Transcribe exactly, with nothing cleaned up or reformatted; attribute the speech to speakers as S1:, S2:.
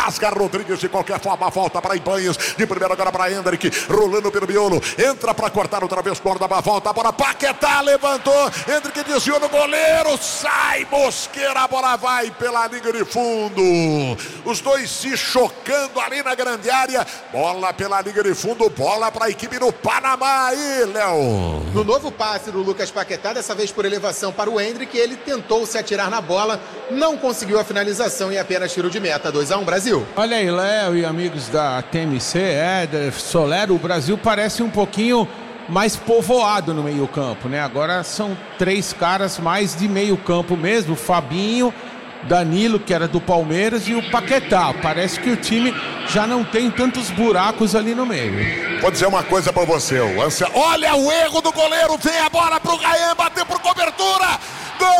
S1: Ascar Rodrigues de qualquer forma, volta para Ibanez, de primeira agora para Hendrick, rolando pelo miolo, entra para cortar outra vez, corda a volta para Paquetá, levantou, Hendrick desviou no goleiro, sai Mosqueira, a bola vai pela linha de fundo, os dois se chocando ali na grande área, bola pela linha de fundo, bola para a equipe do Panamá aí, Léo.
S2: No novo passe do Lucas Paquetá, dessa vez por elevação para o Hendrick, ele tentou se atirar na bola, não conseguiu a finalização e apenas tiro de meta, dois a um Brasil.
S3: Olha aí, Léo e amigos da T M C, Éder, Solero, o Brasil parece um pouquinho mais povoado no meio campo, né? Agora são três caras mais de meio campo mesmo, Fabinho, Danilo, que era do Palmeiras, e o Paquetá. Parece que o time já não tem tantos buracos ali no meio.
S1: Vou dizer uma coisa pra você, o Ansia... olha o erro do goleiro, vem a bola pro Gayan, bateu por cobertura,